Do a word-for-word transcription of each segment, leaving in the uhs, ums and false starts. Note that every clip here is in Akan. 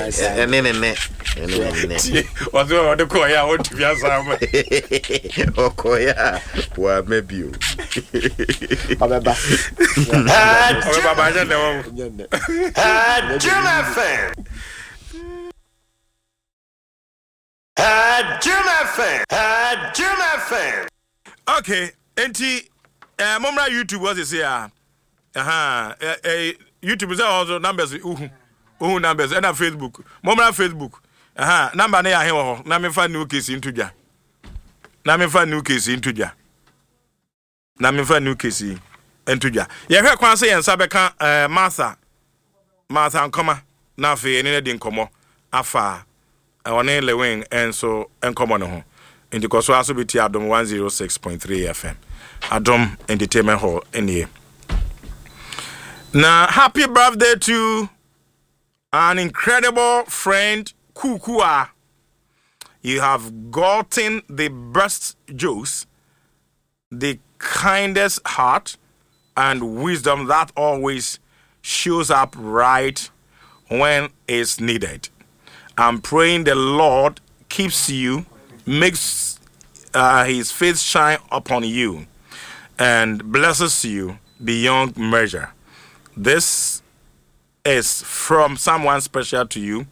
ne ne ne ne was the koya want to be asam o koya wa mebio Ababa Ababa ja ne Ah, Jim F M. Ah, Jim F M. Ah, Jim F M. okay enti eh momra YouTube was say ah aha eh YouTube is also numbers uhu uhu numbers and Facebook momra Facebook aha number na ya he wo na me fa new case into dwa na me fa new case into dwa na me fa new case into dwa ye hwe kwan say yensa beka eh Martha Martha nkoma na afi ene de nkomo afa one lewing enso enkomo no ho enti koso aso beti adom one oh six point three F M Adom Entertainment Hall in here. Now, happy birthday to an incredible friend, Kukua. You have gotten the best jokes, the kindest heart, and wisdom that always shows up right when it's needed. I'm praying the Lord keeps you, makes uh, his face shine upon you, and blesses you beyond measure. This is from someone special to you.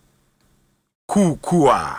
Kukua.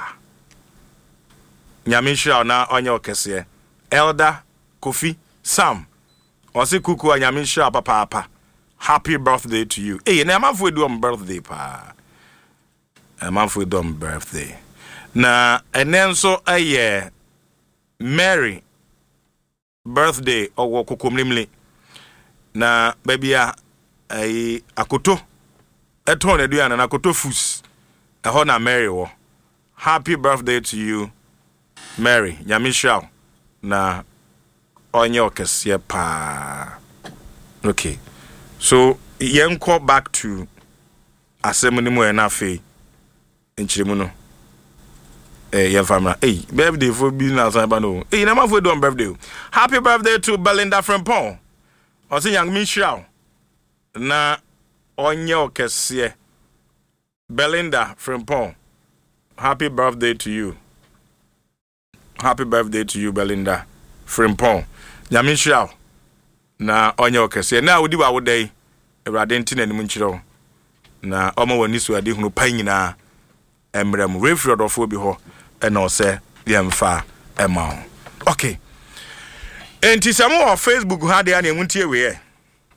Nyamisha na onyo kese. Elder Kofi Sam. Osi Kukua nyamisha papa papa. Happy birthday to you. Hey, na mafu do on birthday pa. Na mafu do on birthday. Na enenso aye Mary birthday owo kokomlimli na babia ai akoto eton aduana na akoto fus eho na Mary wo. Happy birthday to you Mary nyamisha na onye okese pa. Okay, so yenko back to asem ni mu na fe nchirimu no eh your family. Hey, birthday for business I no. Hey, na ma for do birthday. Happy birthday to Belinda Frimpong. O say young Michelle. Na onye okese. Belinda Frimpong. Happy birthday to you. Happy birthday to you Belinda Frimpong. Young Michelle. Na onye okese. Na odi wa wodai. Ewrade ntina ni mu nchiro. Na omo wani so ade hunu pan nyina. Emrem refred of obi ho. And also, yemfa ema. Okay. Enti samo on Facebook ha de ane muntie we e.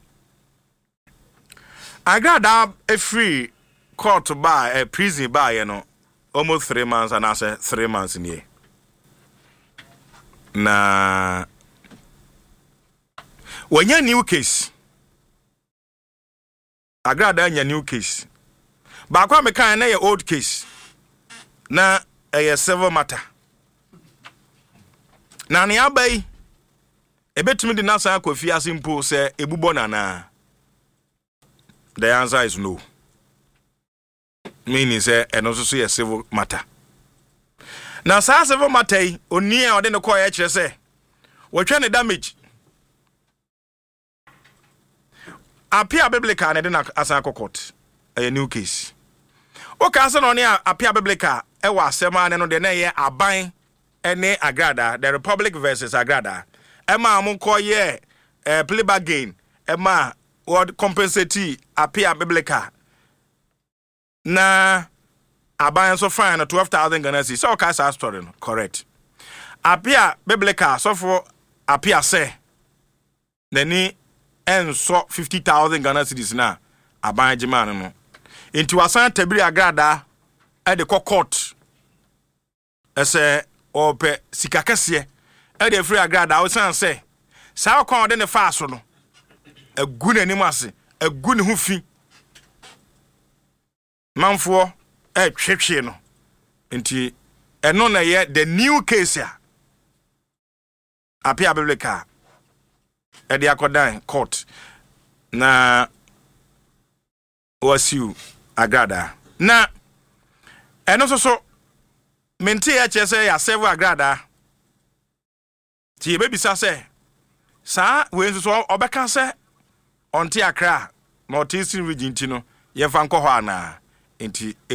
Agrada a free court to buy a prison buy you know almost three months and I say three months in here. Na when you new case. Agrada nya new case. Ba kwa me kan na your old case. Na a civil matter. Na ne abai ebetumi di nasa akofi asimpo se ebubo nana. The answer is no. Meaning say eno so so civil matter. Na sa civil matter yi oni a ode ne call ya kire se wotwa ne damage. Apia biblical na de na asan court. A new case. O ka se no ne apia biblical ewa asema ne no de na ye aban ene Agrada the Republic versus Agrada ema amunko ye eh, play back game ema what compensate appear biblical na aban so fine twelve thousand Ghana cedis so ka sa story no correct appear biblical so for appear say nani enso fifty thousand Ghana cedis na aban jima no into asan tabiri Agrada at the court ese ope sikakese e dey free Agrada o san say sa kon de ne fa so no agu nanim ase agu ne ho fi manfo e twetwe no nti eno na ye the new case a apia biblical e dey akodan court na wasiu Agrada na eno so so menti ya chese ya several Agrada ti baby sa se sa we nso so obeka se onti Accra northeastern region ti no ye fa nko ho ana enti